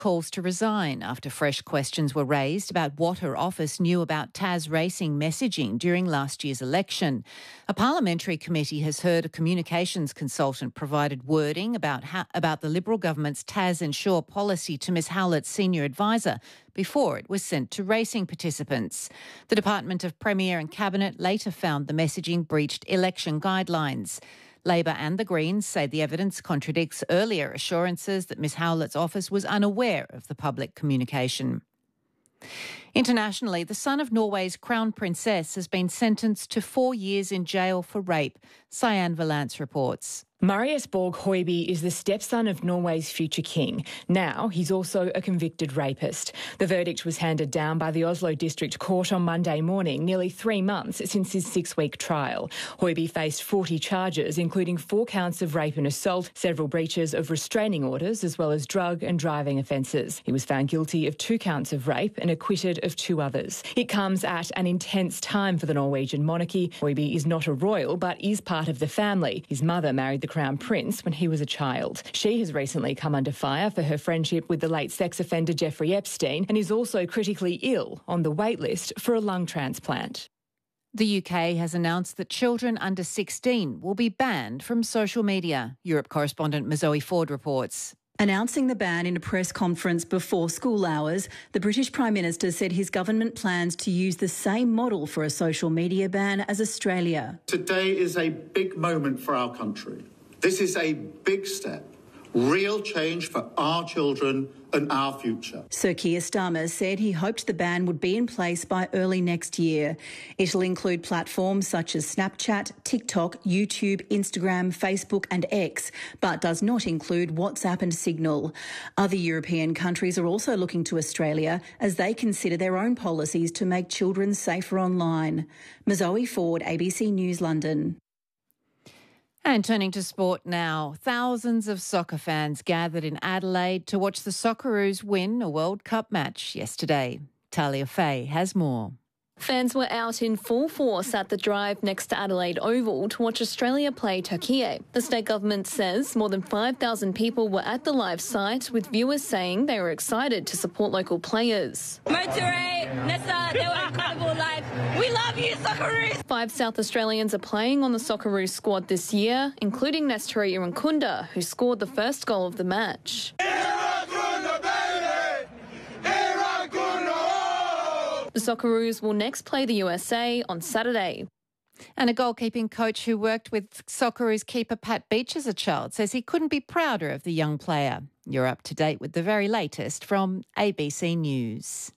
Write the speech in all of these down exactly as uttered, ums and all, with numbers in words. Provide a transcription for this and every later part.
calls to resign after fresh questions were raised about what her office knew about Tas Racing messaging during last year's election. A parliamentary committee has heard a communications consultant provided wording about how, about the Liberal government's Tas Ensure policy to Miss Howlett's senior advisor before it was sent to racing participants. The Department of Premier and Cabinet later found the messaging breached election guidelines. Labor and the Greens say the evidence contradicts earlier assurances that Miss Howlett's office was unaware of the public communication. Internationally, the son of Norway's crown princess has been sentenced to four years in jail for rape. Cyan Valance reports. Marius Borg Høiby is the stepson of Norway's future king. Now he's also a convicted rapist. The verdict was handed down by the Oslo District Court on Monday morning, nearly three months since his six-week trial. Høiby faced forty charges, including four counts of rape and assault, several breaches of restraining orders, as well as drug and driving offences. He was found guilty of two counts of rape and acquitted of two others. It comes at an intense time for the Norwegian monarchy. Høiby is not a royal, but is part of the family. His mother married the Crown Prince when he was a child. She has recently come under fire for her friendship with the late sex offender Jeffrey Epstein and is also critically ill on the wait list for a lung transplant. The U K has announced that children under sixteen will be banned from social media. Europe correspondent Mazoe Ford reports. Announcing the ban in a press conference before school hours, the British Prime Minister said his government plans to use the same model for a social media ban as Australia. Today is a big moment for our country. This is a big step, real change for our children and our future. Sir Keir Starmer said he hoped the ban would be in place by early next year. It'll include platforms such as Snapchat, TikTok, YouTube, Instagram, Facebook and X, but does not include WhatsApp and Signal. Other European countries are also looking to Australia as they consider their own policies to make children safer online. Mazoe Ford, A B C News, London. And turning to sport now, thousands of soccer fans gathered in Adelaide to watch the Socceroos win a World Cup match yesterday. Talia Faye has more. Fans were out in full force at the drive next to Adelaide Oval to watch Australia play Turkey. The state government says more than five thousand people were at the live site, with viewers saying they were excited to support local players. Motorway, Nessa, they were incredible live. We love you, Socceroos! Five South Australians are playing on the Socceroos squad this year, including Nestore Irankunda, who scored the first goal of the match. The Socceroos will next play the U S A on Saturday. And a goalkeeping coach who worked with Socceroos keeper Pat Beach as a child says he couldn't be prouder of the young player. You're up to date with the very latest from A B C News.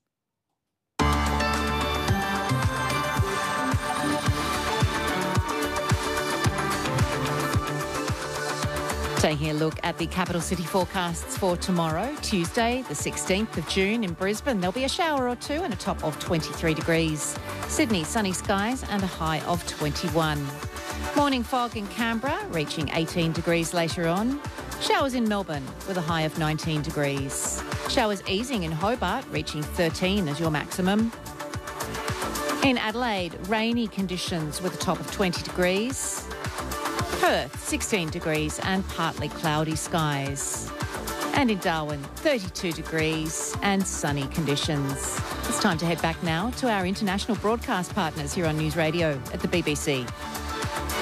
Taking a look at the capital city forecasts for tomorrow, Tuesday, the sixteenth of June in Brisbane. There'll be a shower or two and a top of twenty-three degrees. Sydney, sunny skies and a high of twenty-one. Morning fog in Canberra, reaching eighteen degrees later on. Showers in Melbourne with a high of nineteen degrees. Showers easing in Hobart, reaching thirteen as your maximum. In Adelaide, rainy conditions with a top of twenty degrees. Perth, sixteen degrees and partly cloudy skies. And in Darwin, thirty-two degrees and sunny conditions. It's time to head back now to our international broadcast partners here on News Radio at the B B C.